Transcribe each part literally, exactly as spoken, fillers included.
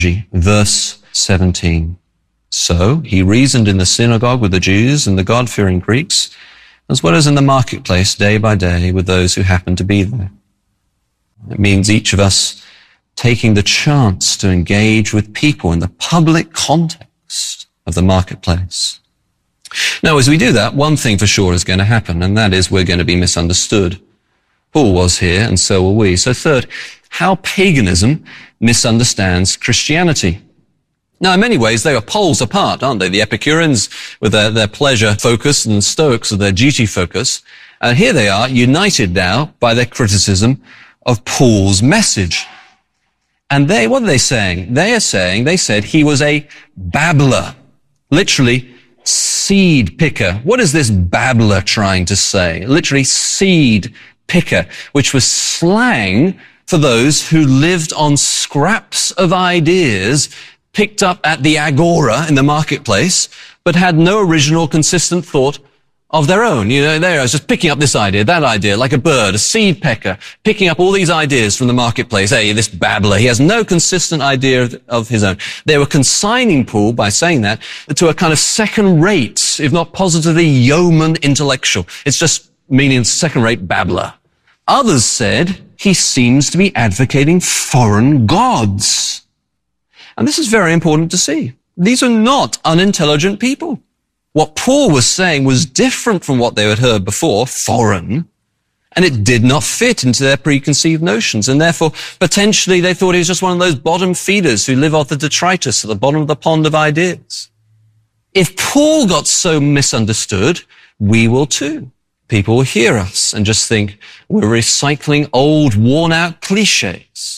Verse seventeen. So he reasoned in the synagogue with the Jews and the God-fearing Greeks, as well as in the marketplace day by day with those who happened to be there. It means each of us taking the chance to engage with people in the public context of the marketplace. Now, as we do that, one thing for sure is going to happen, and that is we're going to be misunderstood. Paul was here, and so will we. So third, how paganism misunderstands Christianity. Now, in many ways, they are poles apart, aren't they? The Epicureans with their, their pleasure focus and the Stoics with their duty focus. And here they are, united now by their criticism of Paul's message. And they, what are they saying? They are saying, they said he was a babbler, literally seed picker. What is this babbler trying to say? Literally seed picker, which was slang for those who lived on scraps of ideas picked up at the agora in the marketplace, but had no original consistent thought of their own. You know, they are just picking up this idea, that idea, like a bird, a seed pecker, picking up all these ideas from the marketplace. Hey, this babbler, he has no consistent idea of, of his own. They were consigning Paul, by saying that, to a kind of second-rate, if not positively yeoman intellectual. It's just meaning second-rate babbler. Others said he seems to be advocating foreign gods. And this is very important to see. These are not unintelligent people. What Paul was saying was different from what they had heard before, foreign, and it did not fit into their preconceived notions. And therefore, potentially, they thought he was just one of those bottom feeders who live off the detritus at the bottom of the pond of ideas. If Paul got so misunderstood, we will too. People will hear us and just think we're recycling old, worn-out cliches.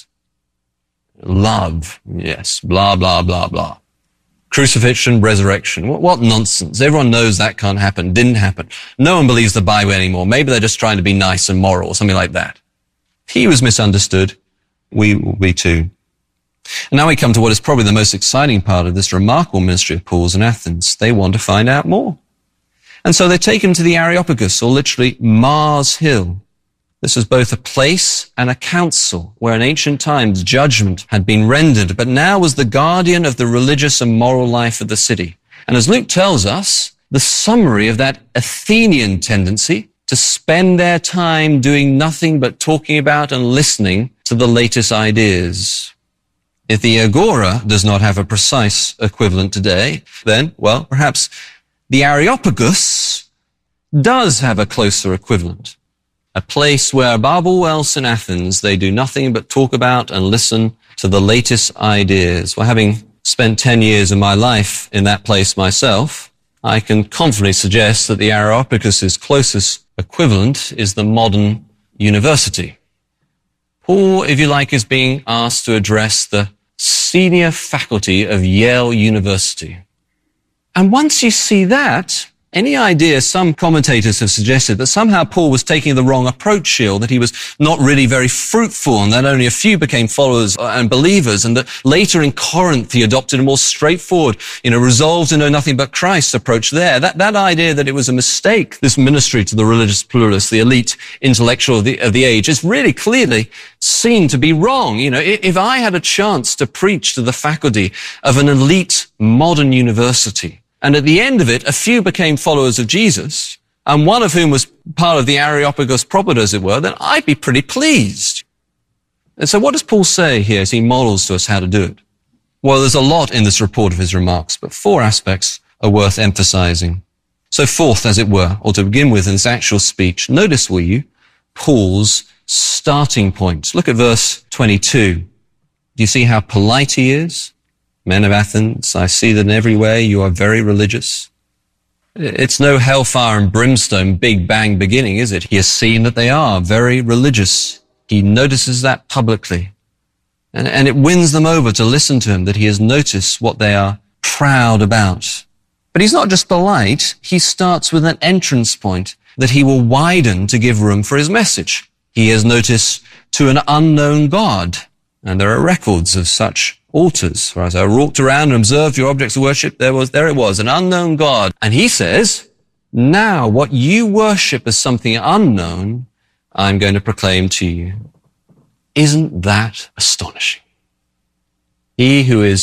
Love, yes, blah, blah, blah, blah. Crucifixion, resurrection. What, what nonsense. Everyone knows that can't happen, didn't happen. No one believes the Bible anymore. Maybe they're just trying to be nice and moral or something like that. He was misunderstood. We will be too. And now we come to what is probably the most exciting part of this remarkable ministry of Paul's in Athens. They want to find out more. And so they take him to the Areopagus, or literally Mars Hill. This was both a place and a council where in ancient times judgment had been rendered, but now was the guardian of the religious and moral life of the city. And as Luke tells us, the summary of that Athenian tendency to spend their time doing nothing but talking about and listening to the latest ideas. If the Agora does not have a precise equivalent today, then, well, perhaps the Areopagus does have a closer equivalent. A place where, above all else in Athens, they do nothing but talk about and listen to the latest ideas. Well, having spent ten years of my life in that place myself, I can confidently suggest that the Areopagus's closest equivalent is the modern university. Paul, if you like, is being asked to address the senior faculty of Yale University. And once you see that, any idea, some commentators have suggested that somehow Paul was taking the wrong approach here, that he was not really very fruitful, and that only a few became followers and believers, and that later in Corinth he adopted a more straightforward, you know, resolved to know nothing but Christ approach there. That, that idea that it was a mistake, this ministry to the religious pluralists, the elite intellectual of the, of the age, is really clearly seen to be wrong. You know, if I had a chance to preach to the faculty of an elite modern university, and at the end of it, a few became followers of Jesus, and one of whom was part of the Areopagus proper, as it were, then I'd be pretty pleased. And so what does Paul say here as he models to us how to do it? Well, there's a lot in this report of his remarks, but four aspects are worth emphasizing. So fourth, as it were, or to begin with in this actual speech, notice, will you, Paul's starting point. Look at verse twenty-two. Do you see how polite he is? Men of Athens, I see that in every way you are very religious. It's no hellfire and brimstone big bang beginning, is it? He has seen that they are very religious. He notices that publicly. And, and it wins them over to listen to him, that he has noticed what they are proud about. But he's not just polite, he starts with an entrance point that he will widen to give room for his message. He has noticed to an unknown God, and there are records of such altars. For as I walked around and observed your objects of worship, there was, there it was, an unknown God. And he says, now what you worship as something unknown, I'm going to proclaim to you. Isn't that astonishing? He who is